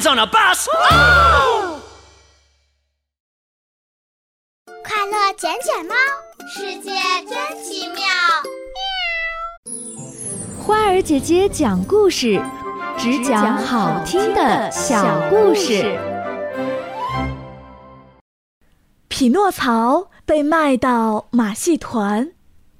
上了 bus。 快乐捡捡猫，世界真奇妙。 花儿姐姐讲故事，只讲好听的小故事。 匹诺曹被卖到马戏团。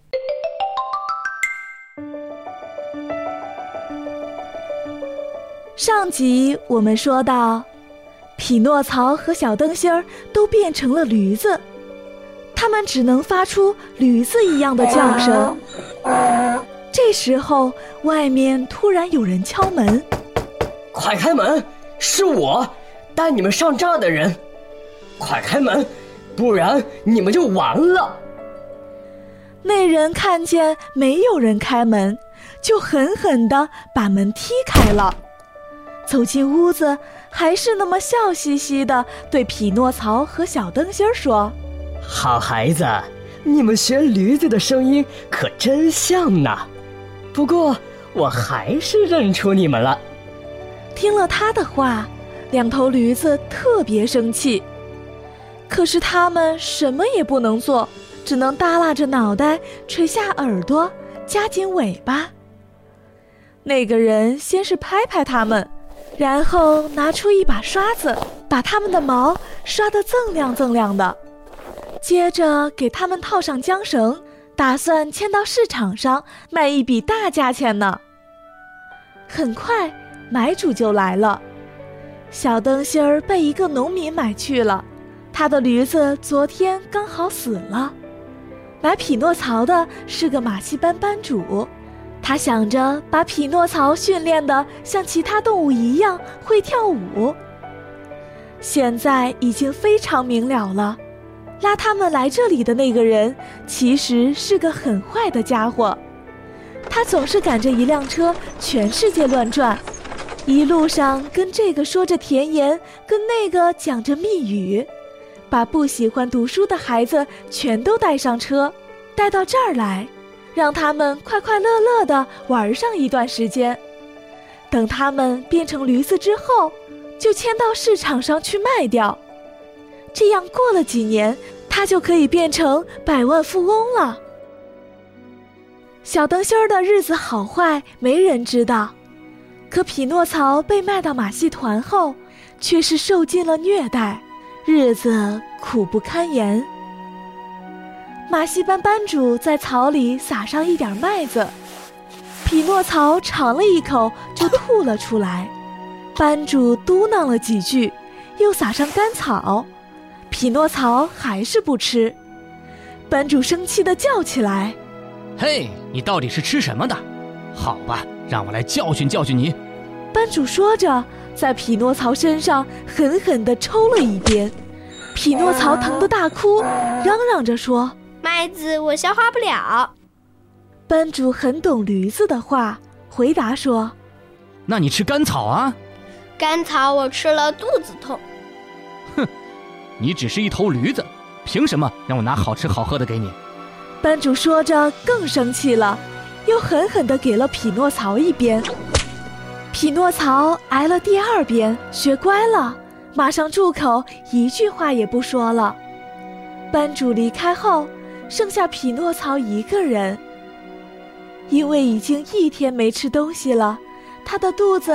上集我们说到，匹诺曹和小灯芯儿都变成了驴子，他们只能发出驴子一样的叫声。这时候，外面突然有人敲门。 快开门，是我，带你们上这儿的人。快开门，不然你们就完了。 那人看见没有人开门，就狠狠地把门踢开了。走进屋子，还是那么笑嘻嘻地对匹诺曹和小灯芯儿说： 好孩子，你们学驴子的声音可真像呢。不过我还是认出你们了。 听了他的话，两头驴子特别生气，可是他们什么也不能做，只能耷拉着脑袋，垂下耳朵，夹紧尾巴。那个人先是拍拍他们，然后拿出一把刷子，把他们的毛刷得锃亮锃亮的，接着给他们套上缰绳，打算牵到市场上卖一笔大价钱呢。很快买主就来了，小灯芯儿被一个农民买去了，他的驴子昨天刚好死了。买匹诺曹的是个马戏班班主，他想着把匹诺曹训练得像其他动物一样会跳舞。现在已经非常明了了，拉他们来这里的那个人其实是个很坏的家伙，他总是赶着一辆车全世界乱转，一路上跟这个说着甜言，跟那个讲着密语，把不喜欢读书的孩子全都带上车，带到这儿来，让他们快快乐乐地玩上一段时间。等他们变成驴子之后，就牵到市场上去卖掉。这样过了几年，他就可以变成百万富翁了。小灯芯儿的日子好坏没人知道，可匹诺曹被卖到马戏团后，却是受尽了虐待，日子苦不堪言。马戏班班主在草里撒上一点麦子，匹诺曹尝了一口就吐了出来。班主嘟囔了几句，又撒上干草，匹诺曹还是不吃。班主生气地叫起来： 嘿，你到底是吃什么的？好吧，让我来教训教训你。 班主说着，在匹诺曹身上狠狠地抽了一鞭。匹诺曹疼得大哭，嚷嚷着说： 麦子我消化不了。 班主很懂驴子的话，回答说： 那你吃甘草啊。 甘草我吃了肚子痛。 哼，你只是一头驴子，凭什么让我拿好吃好喝的给你？ 班主说着更生气了，又狠狠地给了匹诺曹一鞭。匹诺曹挨了第二鞭，学乖了，马上住口，一句话也不说了。班主离开后，剩下匹诺曹一个人，因为已经1天没吃东西了，他的肚子